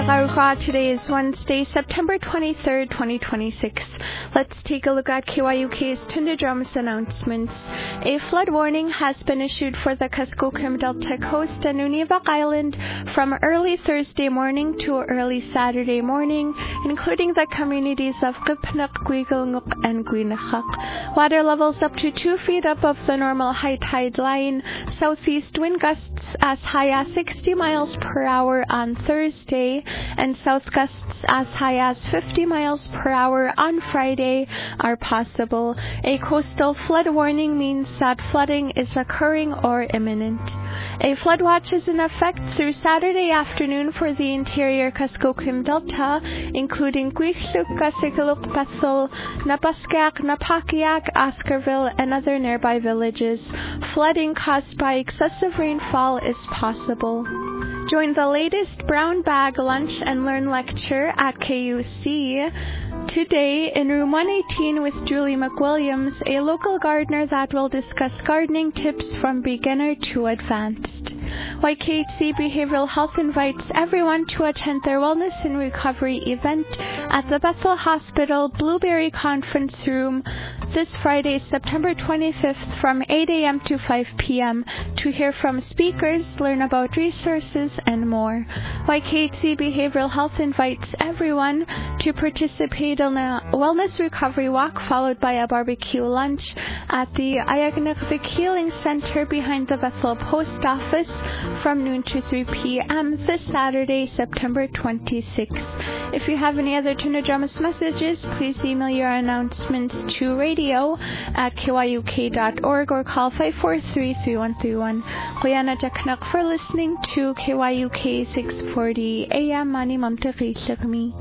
Today is Wednesday, September 23rd, 2026. Let's take a look at KYUK's Tundra announcements. A flood warning has been issued for the Kuskokwim Delta Coast and Nunivak Island from early Thursday morning to early Saturday morning, including the communities of Qipnaq, Guigalnguk, and Guinachak. Water levels up to 2 feet above the normal high tide line. Southeast wind gusts as high as 60 miles per hour on Thursday, and south gusts as high as 50 miles per hour on Friday are possible. A coastal flood warning means that flooding is occurring or imminent. A flood watch is in effect through Saturday afternoon for the interior Kuskokwim Delta, including Guigluk, Kasigaluk, Bethel, Napaskak, Napakiak, Oscarville, and other nearby villages. Flooding caused by excessive rainfall is possible. Join the latest Brown Bag Lunch and Learn lecture at KUC today in room 118 with Julie McWilliams, a local gardener that will discuss gardening tips from beginner to advanced. YKHC Behavioral Health invites everyone to attend their Wellness and Recovery event at the Bethel Hospital Blueberry Conference Room this Friday, September 25th from 8 a.m. to 5 p.m. to hear from speakers, learn about resources, and more. YKHC Behavioral Health invites everyone to participate in a Wellness Recovery Walk followed by a barbecue lunch at the Ayagnakvik Healing Center behind the Bethel Post Office from noon to 3 p.m. this Saturday, September 26th. If you have any other Tunadramas messages, please email your announcements to radio@kyuk.org or call 543-3131. Kuyana Jaknak for listening to KYUK 640 AM Mani Mamta Kami.